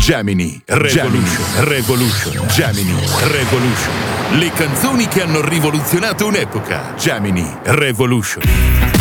Gemini Revolution. Gemini Revolution. Le canzoni che hanno rivoluzionato un'epoca. Gemini Revolution.